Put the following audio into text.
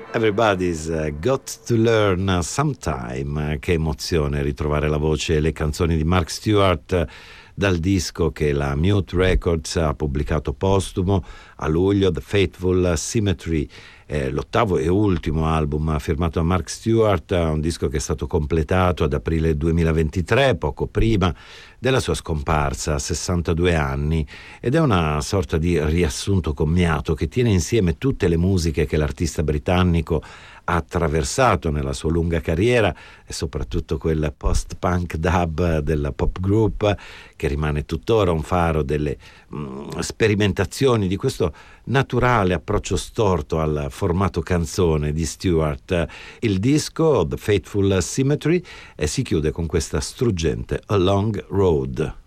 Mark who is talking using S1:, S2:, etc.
S1: Everybody's got to learn sometime. Che emozione ritrovare la voce e le canzoni di Mark Stewart dal disco che la Mute Records ha pubblicato postumo a luglio, The Fateful Symmetry, l'ottavo e ultimo album firmato da Mark Stewart, un disco che è stato completato ad aprile 2023, poco prima della sua scomparsa a 62 anni, ed è una sorta di riassunto commiato che tiene insieme tutte le musiche che l'artista britannico ha attraversato nella sua lunga carriera, e soprattutto quel post-punk dub della pop group che rimane tuttora un faro delle sperimentazioni di questo naturale approccio storto al formato canzone di Stewart. Il disco The Fateful Symmetry si chiude con questa struggente A Long Road.